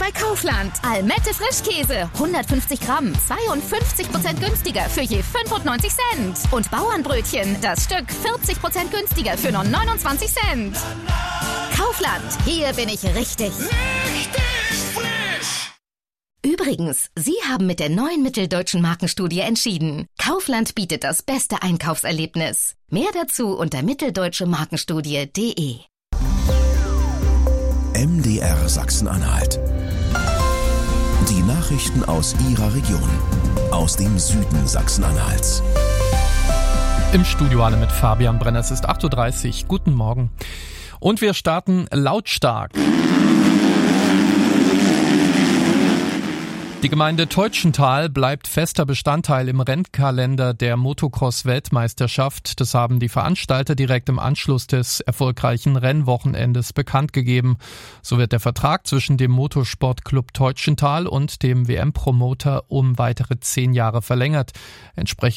bei Kaufland. Almette Frischkäse, 150 Gramm, 52% günstiger für je 95 Cent. Und Bauernbrötchen, das Stück 40% günstiger für nur 29 Cent. Kaufland, hier bin ich richtig. Übrigens, Sie haben mit der neuen Mitteldeutschen Markenstudie entschieden. Kaufland bietet das beste Einkaufserlebnis. Mehr dazu unter mitteldeutschemarkenstudie.de. MDR Sachsen-Anhalt. Die Nachrichten aus Ihrer Region. Aus dem Süden Sachsen-Anhalts. Im Studio alle mit Fabian Brenner. Es ist 8.30 Uhr. Guten Morgen. Und wir starten lautstark. Die Gemeinde Teutschenthal bleibt fester Bestandteil im Rennkalender der Motocross-Weltmeisterschaft. Das haben die Veranstalter direkt im Anschluss des erfolgreichen Rennwochenendes bekannt gegeben. So wird der Vertrag zwischen dem Motorsportclub Teutschenthal und dem WM-Promoter um weitere 10 Jahre verlängert. Entsprechend